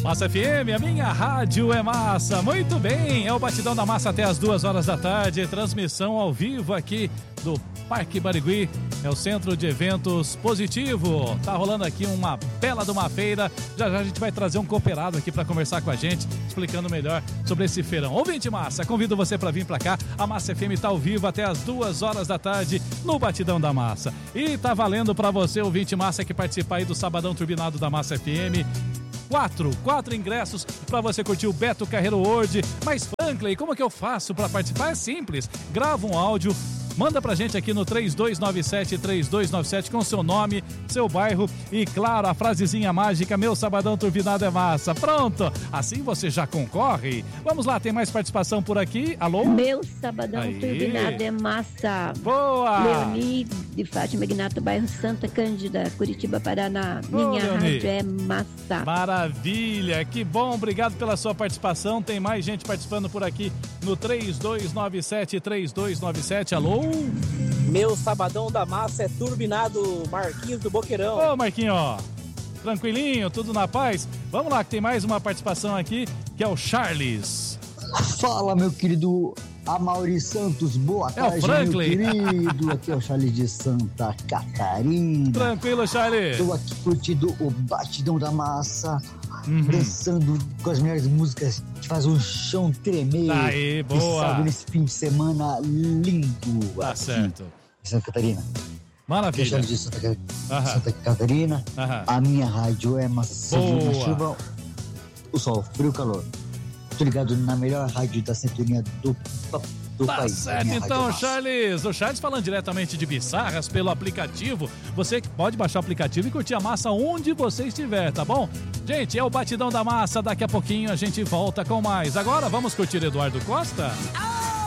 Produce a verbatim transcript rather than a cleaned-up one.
Massa F M, a minha rádio é massa. Muito bem, é o Batidão da Massa até as duas horas da tarde. Transmissão ao vivo aqui do Parque Barigui. É o Centro de Eventos Positivo. Tá rolando aqui uma bela de uma feira. Já já a gente vai trazer um cooperado aqui para conversar com a gente, explicando melhor sobre esse feirão. Ouvinte Massa, convido você para vir para cá. A Massa F M tá ao vivo até as duas horas da tarde no Batidão da Massa. E tá valendo para você, ouvinte Massa, que participa aí do Sabadão Turbinado da Massa F M. Quatro, quatro ingressos para você curtir o Beto Carreiro World. Mas, Franklin, como é que eu faço para participar? É simples. Grava um áudio, manda pra gente aqui no três dois nove sete, três dois nove sete com seu nome, seu bairro e, claro, a frasezinha mágica, meu Sabadão Turbinado é massa. Pronto, assim você já concorre. Vamos lá, tem mais participação por aqui. Alô? Meu Sabadão Aí. Turbinado é massa. Boa! Leoni de Fátima Ignato, bairro Santa Cândida, Curitiba, Paraná. Ô, Minha Leoni. rádio é massa. Maravilha, que bom, obrigado pela sua participação. Tem mais gente participando por aqui no três dois nove sete, três dois nove sete. Alô? Meu Sabadão da Massa é turbinado, Marquinhos do Boqueirão. Ô, Marquinho, ó, tranquilinho, tudo na paz? Vamos lá, que tem mais uma participação aqui, que é o Charles. Fala, meu querido Amaury Santos, boa É o tarde, Franklin. meu querido. Aqui é o Charles de Santa Catarina. Tranquilo, Charles. Estou aqui curtindo o Batidão da Massa, Uhum. dançando com as melhores músicas que faz o chão tremer. Aí, Quem boa. sabe nesse fim de semana lindo. Tá aqui certo. em Santa Catarina. Aqui é o Maravilha. Charles de Santa, Ca- Aham. Santa Catarina. Aham. A minha rádio é massa. Seja Boa. uma chuva, o sol, frio, o calor. Tô ligado na melhor rádio da sintonia do, do Tá país. certo, Minha rádio é então, massa. Charles. O Charles falando diretamente de Bissarras pelo aplicativo. Você pode baixar o aplicativo e curtir a massa onde você estiver, tá bom? Gente, é o Batidão da Massa. Daqui a pouquinho a gente volta com mais. Agora vamos curtir Eduardo Costa?